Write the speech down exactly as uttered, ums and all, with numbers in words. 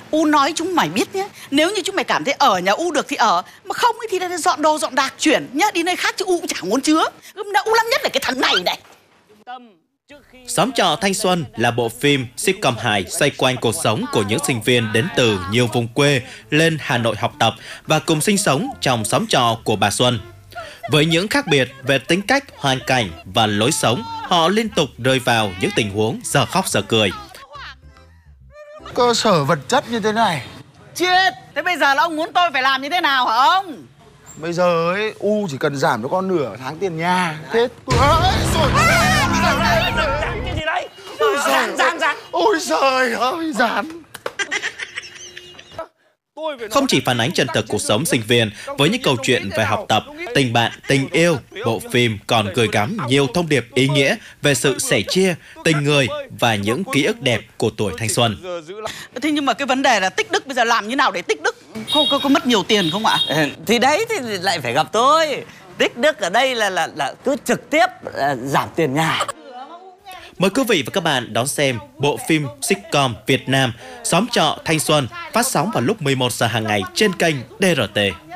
U nói chúng mày biết nhé. Nếu như chúng mày cảm thấy ở nhà U được thì ở, mà không thì là dọn đồ dọn đạc chuyển nhá, đi nơi khác chứ U cũng chẳng muốn chứa. U lắm nhất là cái thằng này này. Xóm trọ thanh xuân là bộ phim sitcom hài xoay quanh cuộc sống của những sinh viên đến từ nhiều vùng quê lên Hà Nội học tập và cùng sinh sống trong xóm trọ của bà Xuân. Với những khác biệt về tính cách, hoàn cảnh và lối sống, họ liên tục rơi vào những tình huống giờ khóc giờ cười. Cơ sở vật chất như thế này. Chết! Thế bây giờ là ông muốn tôi phải làm như thế nào hả ông? Bây giờ ấy, U chỉ cần giảm cho con nửa tháng tiền nhà. Thế... Ôi Cái gì đấy? Dán, dán, dán. Ôi trời ơi, dán. Không chỉ phản ánh chân thực cuộc sống sinh viên với những câu chuyện về học tập, tình bạn, tình yêu, bộ phim còn gửi gắm nhiều thông điệp ý nghĩa về sự sẻ chia, tình người và những ký ức đẹp của tuổi thanh xuân. Thế nhưng mà cái vấn đề là tích đức bây giờ làm như nào để tích đức? Có, có, có mất nhiều tiền không ạ? Thì đấy thì lại phải gặp tôi. Tích đức ở đây là là, là cứ trực tiếp là giảm tiền nhà. Mời quý vị và các bạn đón xem bộ phim sitcom Việt Nam Xóm trọ thanh xuân phát sóng vào lúc mười một giờ hàng ngày trên kênh đê rờ tê.